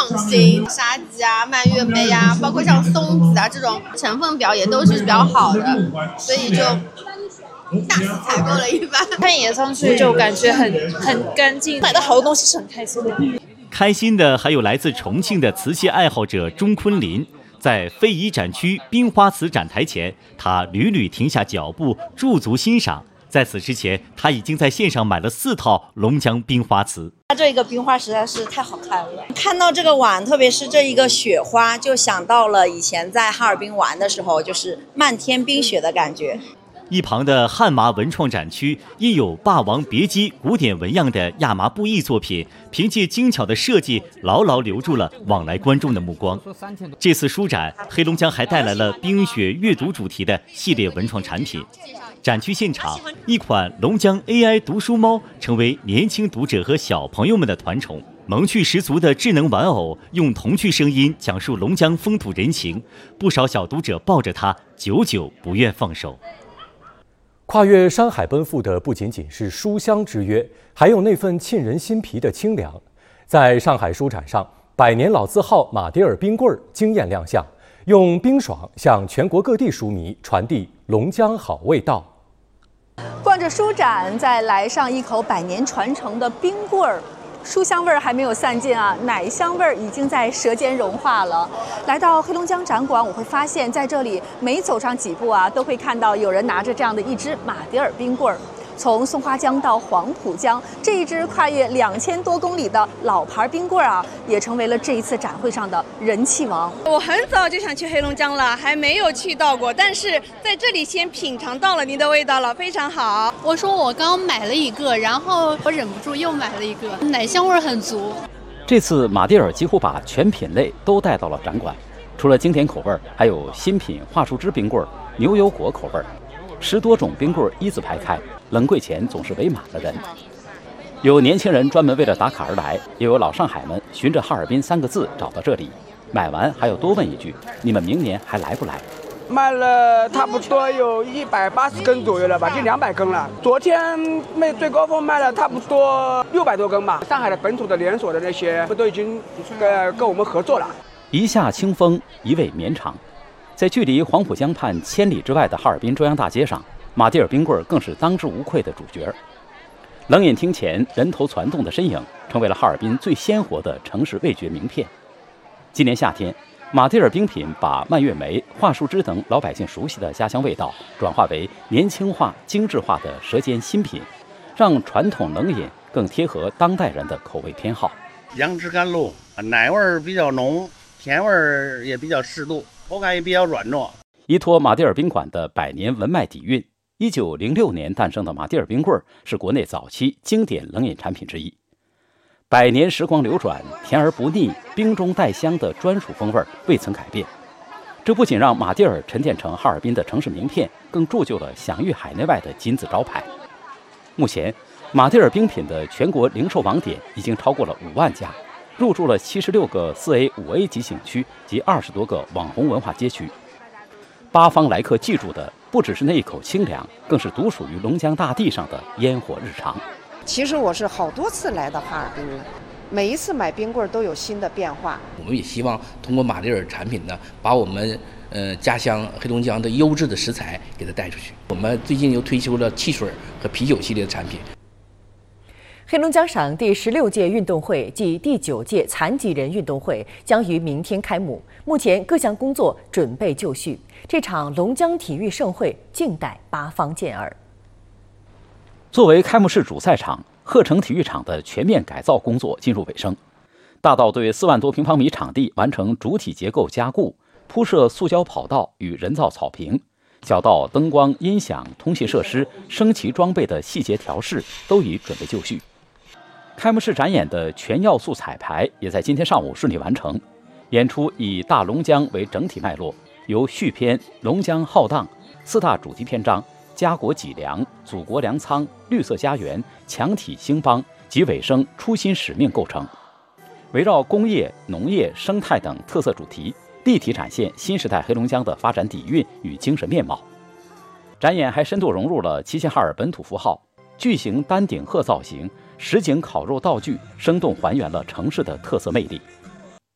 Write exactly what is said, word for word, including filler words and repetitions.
创新，沙棘啊、蔓越莓啊，包括像松子啊这种成分表也都是比较好的，所以就大肆采购了一番。 看野上去就感觉很很干净，买到好多东西是很开心的。 开心的还有来自重庆的瓷器爱好者钟坤林。在非遗展区冰花瓷展台前，他屡屡停下脚步驻足欣赏。在此之前，他已经在线上买了四套龙江冰花瓷。 它这个冰花实在是太好看了，看到这个碗，特别是这一个雪花，就想到了以前在哈尔滨玩的时候，就是漫天冰雪的感觉。 一旁的汉麻文创展区，印有霸王别姬古典纹样的亚麻布艺作品，凭借精巧的设计，牢牢留住了往来观众的目光。这次书展，黑龙江还带来了冰雪阅读主题的系列文创产品。展区现场，一款龙江 A I 读书猫成为年轻读者和小朋友们的团宠。萌趣十足的智能玩偶，用童趣声音讲述龙江风土人情，不少小读者抱着它，久久不愿放手。 跨越山海奔赴的不仅仅是书香之约，还有那份沁人心脾的清凉。在上海书展上，百年老字号马迭尔冰棍儿惊艳亮相，用冰爽向全国各地书迷传递龙江好味道。 逛着书展，再来上一口百年传承的冰棍儿。书香味儿还没有散尽啊，奶香味儿已经在舌尖融化了。来到黑龙江展馆，我会发现在这里每走上几步啊，都会看到有人拿着这样的一支马迭尔冰棍儿。从松花江到黄浦江，这一支跨越两千多公里的老牌冰棍儿啊，也成为了这一次展会上的人气王。 我很早就想去黑龙江了，还没有去到过，但是在这里先品尝到了您的味道了，非常好。 我说我刚买了一个，然后我忍不住又买了一个，奶香味很足。 这次马迭尔几乎把全品类都带到了展馆，除了经典口味，还有新品桦树枝冰棍、牛油果口味，十多种冰棍一字排开。冷柜前总是围满了人，有年轻人专门为了打卡而来，也有老上海们循着哈尔滨三个字找到这里，买完还要多问一句：你们明年还来不来？ 卖了差不多有一百八十根左右了吧，近两百根了。昨天卖最高峰卖了差不多六百多根吧。上海的本土的连锁的那些不都已经跟跟我们合作了。 一下清风，一味绵长，在距离黄浦江畔千里之外的哈尔滨中央大街上，马迭尔冰棍更是当之无愧的主角。冷饮厅前人头攒动的身影，成为了哈尔滨最鲜活的城市味觉名片。今年夏天，马迭尔冰品把蔓越莓、桦树枝等老百姓熟悉的家乡味道，转化为年轻化、精致化的舌尖新品，让传统冷饮更贴合当代人的口味偏好。 杨枝甘露，奶味儿比较浓，甜味儿也比较适度，口感也比较软糯。 依托马迭尔宾馆的百年文脉底蕴，一九零六年诞生的马迭尔冰棍是国内早期经典冷饮产品之一。百年时光流转，甜而不腻，冰中带香的专属风味未曾改变。这不仅让马迭尔沉淀成哈尔滨的城市名片，更铸就了享誉海内外的金字招牌。目前，马迭尔冰品的全国零售网点已经超过了五万家，入驻了七十六个四 A、五 A 级景区及二十多个网红文化街区。八方来客记住的不只是那一口清凉，更是独属于龙江大地上的烟火日常。 其实我是好多次来到哈尔滨了，每一次买冰棍都有新的变化。 我们也希望通过马迭尔产品呢，把我们呃家乡黑龙江的优质的食材给它带出去。我们最近又推出了汽水和啤酒系列的产品。 黑龙江省第十六届运动会暨第九届残疾人运动会将于明天开幕，目前各项工作准备就绪。这场龙江体育盛会静待八方健儿。 作为开幕式主赛场，鹤城体育场的全面改造工作进入尾声。大到对四万多平方米场地完成主体结构加固，铺设塑胶跑道与人造草坪，小到灯光、音响、通信设施、升旗装备的细节调试都已准备就绪。开幕式展演的全要素彩排也在今天上午顺利完成。演出以大龙江为整体脉络，由序篇龙江浩荡、四大主题篇章家国脊梁、祖国粮仓、绿色家园、强体兴邦及尾声初心使命构成，围绕工业、农业、生态等特色主题，立体展现新时代黑龙江的发展底蕴与精神面貌。展演还深度融入了齐齐哈尔本土符号、巨型丹顶鹤造型、实景烤肉道具，生动还原了城市的特色魅力。